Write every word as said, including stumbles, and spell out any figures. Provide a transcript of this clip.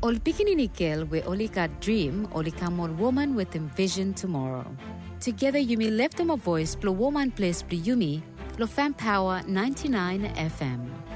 Ol pikininikel we only got dream, only come on woman with envision tomorrow. Together you may lift them a voice, blow woman place, blow yumi, blow fan power ninety-nine F M.